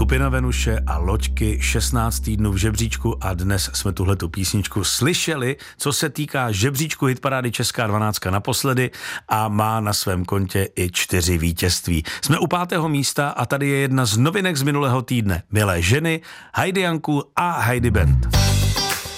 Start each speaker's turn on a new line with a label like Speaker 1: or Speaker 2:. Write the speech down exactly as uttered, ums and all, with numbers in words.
Speaker 1: Skupina Venuše a Loďky, šestnáct týdnů v žebříčku a dnes jsme tuhletu písničku slyšeli, co se týká žebříčku Hitparády Česká dvanáctka naposledy a má na svém kontě i čtyři vítězství. Jsme u pátého místa a tady je jedna z novinek z minulého týdne. Milé ženy, Heidi Janku a Heidi Band.